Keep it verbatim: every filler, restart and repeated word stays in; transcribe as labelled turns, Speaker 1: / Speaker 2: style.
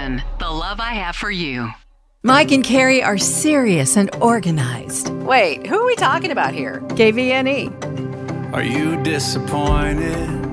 Speaker 1: N, The Love I Have for You.
Speaker 2: Mike and Carrie are serious and organized.
Speaker 3: Wait, who are we talking about here?
Speaker 2: K V N E.
Speaker 4: Are you disappointed?